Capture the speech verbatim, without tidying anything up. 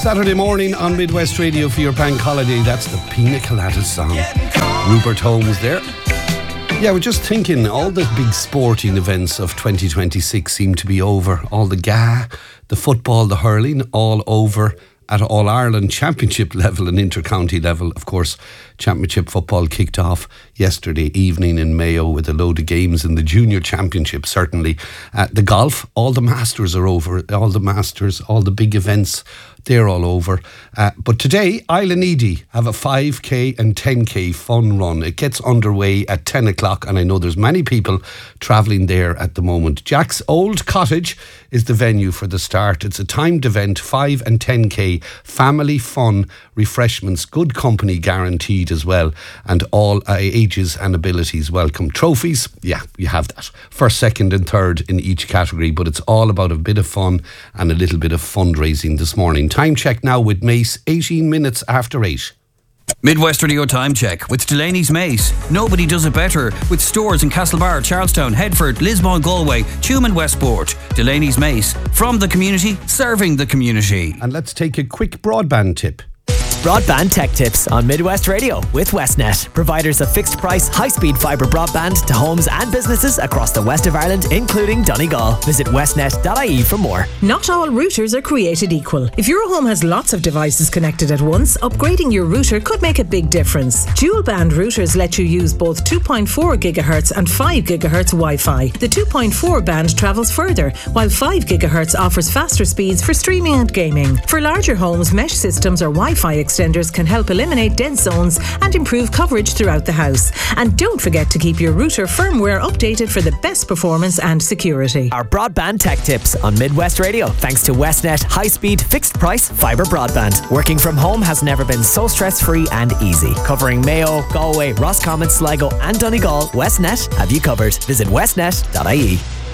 Saturday morning on Midwest Radio for your bank holiday. That's the Pina Colada song. Rupert Holmes there. Yeah, we're just thinking all the big sporting events of twenty twenty-six seem to be over. All the G A A, the football, the hurling, all over at All Ireland Championship level and inter-county level. Of course, Championship football kicked off yesterday evening in Mayo with a load of games in the Junior Championship, certainly. Uh, the golf, all the Masters are over. All the Masters, all the big events, they're all over. Uh, but today, Isla Needy have a five K and ten K fun run. It gets underway at ten o'clock, and I know there's many people travelling there at the moment. Jack's Old Cottage is the venue for the start. It's a timed event, five and ten K, family fun, refreshments, good company guaranteed as well, and all uh, ages and abilities welcome. Trophies, yeah, you have that. First, second and third in each category, but it's all about a bit of fun and a little bit of fundraising this morning. Time check now with Mace, eighteen minutes after eight. Midwest Radio Time Check with Delaney's Mace. Nobody does it better with stores in Castlebar, Charlestown, Headford, Lismore, Galway, Tuam and Westport. Delaney's Mace, from the community, serving the community. And let's take a quick broadband tip. Broadband tech tips on Midwest Radio with Westnet, providers of fixed price, high speed fibre broadband to homes and businesses across the west of Ireland, including Donegal. Visit westnet dot I E for more. Not all routers are created equal. If your home has lots of devices connected at once, upgrading your router could make a big difference. Dual band routers let you use both two point four gigahertz and five gigahertz Wi-Fi. The two point four band travels further, while five gigahertz offers faster speeds for streaming and gaming. For larger homes, mesh systems or Wi-Fi extenders can help eliminate dead zones and improve coverage throughout the house. And don't forget to keep your router firmware updated for the best performance and security. Our broadband tech tips on Midwest Radio, thanks to Westnet high-speed, fixed-price fibre broadband. Working from home has never been so stress-free and easy. Covering Mayo, Galway, Roscommon, Sligo and Donegal, Westnet have you covered. Visit westnet dot I E.